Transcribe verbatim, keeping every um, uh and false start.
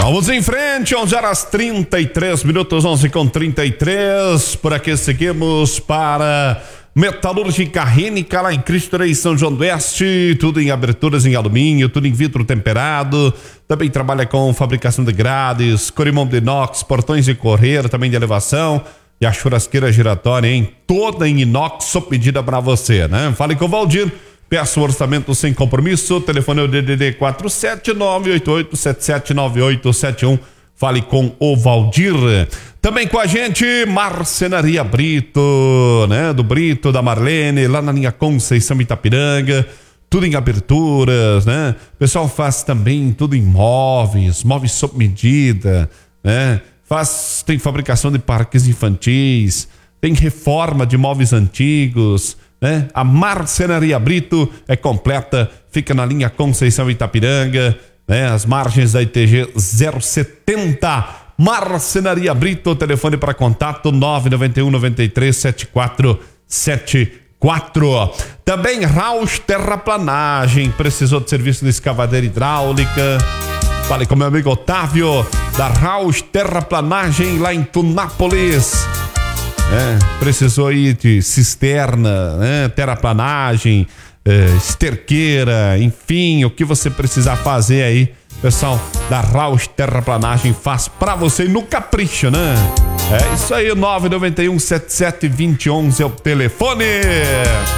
Vamos em frente, onze horas trinta e três minutos, onze com trinta e três. Por aqui seguimos para Metalúrgica Rênica, lá em Cristo Rei, São João do Oeste. Tudo em aberturas em alumínio, tudo em vidro temperado. Também trabalha com fabricação de grades, corimão de inox, portões de correr, também de elevação. E a churrasqueira giratória, hein? Toda em inox, sob medida para você, né? Fale com o Valdir. Peça o orçamento sem compromisso. O telefone é o D D D quatro sete nove oito oito sete sete nove oito sete um. Fale com o Valdir. Também com a gente, Marcenaria Brito, né? Do Brito, da Marlene, lá na linha Conceição Itapiranga. Tudo em aberturas, né? O pessoal faz também tudo em móveis, móveis sob medida, né? Faz, tem fabricação de parques infantis, tem reforma de móveis antigos, né? A Marcenaria Brito é completa, fica na linha Conceição Itapiranga, né? As margens da I T G zero setenta. Marcenaria Brito, telefone para contato nove nove um nove três sete quatro sete quatro. Também Rausch Terraplanagem, precisou de serviço de escavadeira hidráulica? Fale com meu amigo Otávio, da Rausch Terraplanagem, lá em Tunápolis. É, precisou aí de cisterna, né? Terraplanagem, é, esterqueira, enfim, o que você precisar fazer aí, pessoal da Rausch Terraplanagem faz pra você no capricho, né? É isso aí, nove nove um sete sete dois zero um um é o telefone.